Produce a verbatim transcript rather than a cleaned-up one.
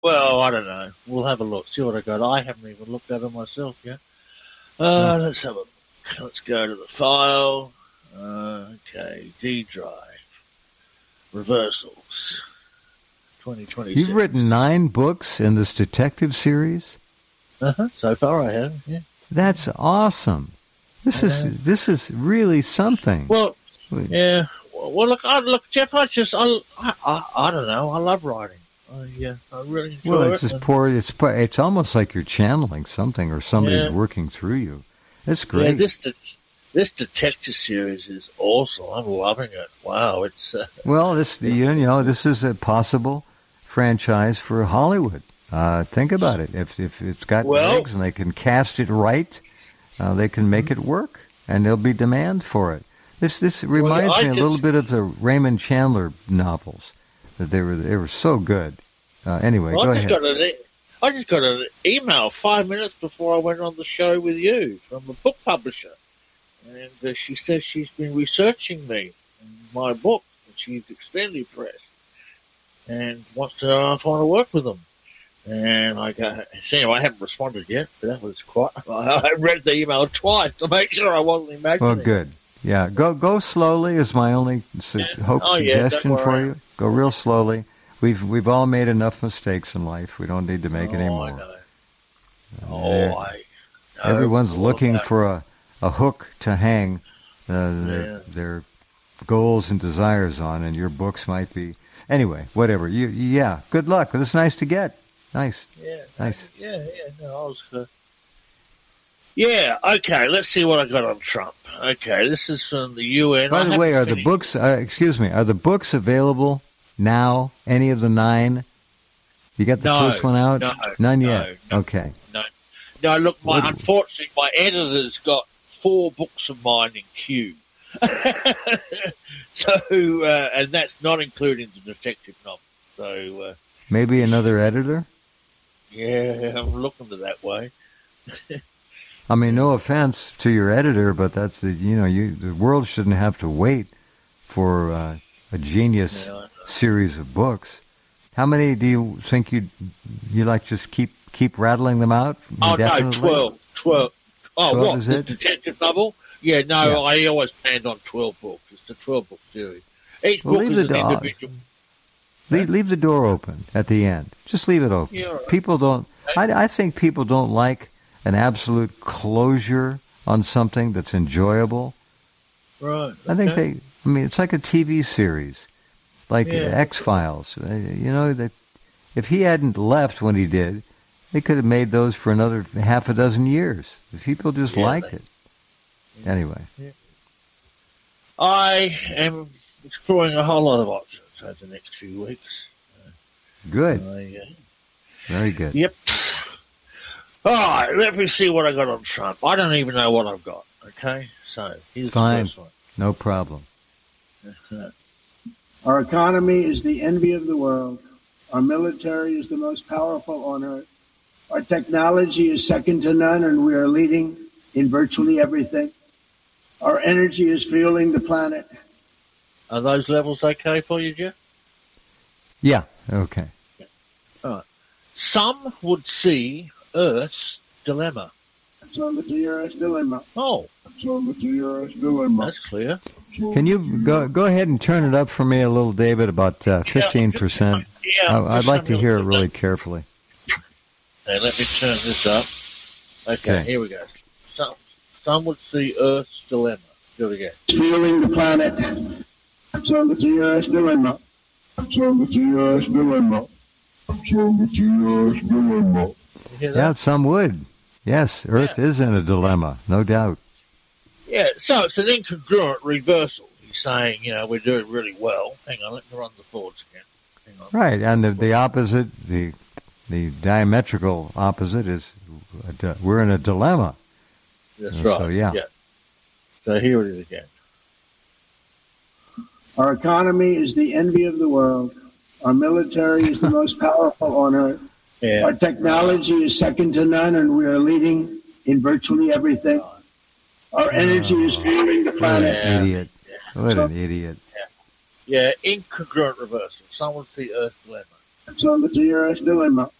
Well, I don't know. We'll have a look. See what I got. I haven't even looked at it myself yet. Uh, No. let's have a look. Let's go to the file. Uh, okay, D drive. Reversals. twenty twenty-six. You've written nine books in this detective series? Uh-huh. So far I have, yeah. That's awesome. This is this is really something. Well, yeah. Well, look, I, look, Jeff. I just, I, I, I, I don't know. I love writing. I, yeah, I really enjoy well, it. it's just poor. It's it's almost like you're channeling something, or somebody's Yeah. working through you. It's great. Yeah, this de- this detective series is awesome. I'm loving it. Wow, it's. Uh, well, this you know this is a possible franchise for Hollywood. Uh, think about it. If if it's got Well- legs and they can cast it right, uh, they can make it work, and there'll be demand for it. This this reminds I me a just- little bit of the Raymond Chandler novels. That they were they were so good. Uh, anyway, well, go I just ahead. got an. E- I just got an email five minutes before I went on the show with you from a book publisher, and uh, she says she's been researching me and my book, and she's extremely impressed, and wants to know if I want to work with them. And I go, so anyway, I haven't responded yet, but that was quite. I read the email twice to make sure I wasn't imagining. Well, good. Yeah, go go slowly is my only su- hope Oh, yeah, suggestion don't for worry. you. Go real slowly. We've we've all made enough mistakes in life. We don't need to make oh, any I more. know. Uh, Oh, I. know Everyone's all looking about- for a, a hook to hang uh, their Yeah. their goals and desires on, and your books might be. Anyway, whatever. You yeah. Good luck. It's nice to get. Nice. Yeah, Nice. Yeah, yeah. No, I was. Uh, yeah. Okay. Let's see what I got on Trump. Okay, this is from the U N. By I the way, haven't are the finished- books? Uh, excuse me. Are the books available now? Any of the nine? You got the No, first one out? no, None no, yet. no. Okay. No, no. Look, my What- unfortunately, my editor's got four books of mine in queue. so, uh, and that's not including the detective novel. So, uh, Maybe another editor? yeah, I'm looking at that way. I mean, no offense to your editor, but that's the you know you the world shouldn't have to wait for uh, a genius Yeah, I know. series of books. How many do you think you you like just keep keep rattling them out? Oh no, indefinitely? twelve, twelve. Oh, twelve what? is The it? detective novel? Yeah, no, Yeah. I always planned on twelve books. It's a twelve book series. Each Well, book leave is the an dog. individual. Leave, leave the door open at the end. Just leave it open. Yeah, all right. People don't. I, I think people don't like an absolute closure on something that's enjoyable. Right. I think okay. they. I mean, it's like a T V series, like Yeah. X Files. You know that if he hadn't left when he did, they could have made those for another half a dozen years. The people just Yeah, liked they- it. Anyway, I am exploring a whole lot of options over the next few weeks. good, I, uh, very good. yep. All right, let me see what I got on Trump. I don't even know what I've got. Okay, so here's Fine. the first one. No problem. Our economy is the envy of the world. Our military is the most powerful on earth. Our technology is second to none, and we are leading in virtually everything. Our energy is fueling the planet. Are those levels okay for you, Jeff? Yeah. Okay. Some would see Earth's dilemma. So the Earth's dilemma. Oh, So the Earth's dilemma. that's clear. Can you go go ahead and turn it up for me a little, David? About uh, fifteen percent. Yeah, I- I'd just like to have a hear it look. really carefully. Okay, let me turn this up. Okay, Okay. here we go. Some, some would see Earth's dilemma. Do it again. Fueling the planet. So the Earth's dilemma. So the Earth's dilemma. So the Earth's dilemma. You hear Yeah, that? some would. Yes, Earth is in a dilemma, no doubt. Yeah, so it's an incongruent reversal. He's saying, you know, we're doing really well. Hang on, let me run the thoughts again. Hang on. Right, and the, the opposite, the the diametrical opposite is a di- we're in a dilemma. That's So, right. yeah. So here it is again. Our economy is the envy of the world. Our military is the most powerful on earth. Yeah. Our technology is second to none, and we are leading in virtually everything. Our energy is fueling the What planet. an idiot! What an idiot! Yeah, incongruent reversal. Some would see Earth's dilemma. That's all the Zero is doing, Mo.